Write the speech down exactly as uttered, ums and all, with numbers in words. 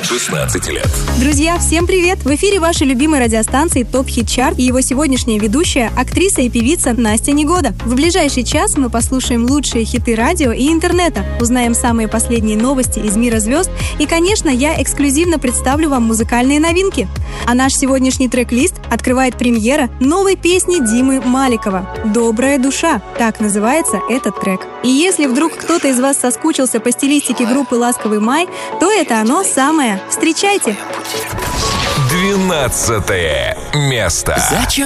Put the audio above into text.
шестнадцати лет. Друзья, всем привет! В эфире вашей любимой радиостанции ТОП Хит Чарт и его сегодняшняя ведущая, актриса и певица Настя Негода. В ближайший час мы послушаем лучшие хиты радио и интернета, узнаем самые последние новости из мира звезд и, конечно, я эксклюзивно представлю вам музыкальные новинки. А наш сегодняшний трек-лист открывает премьера новой песни Димы Маликова «Добрая душа». Так называется этот трек. И если вдруг кто-то из вас соскучился по стилистике группы «Ласковый май», то это оно самое. Встречайте! Двенадцатое место. Зачем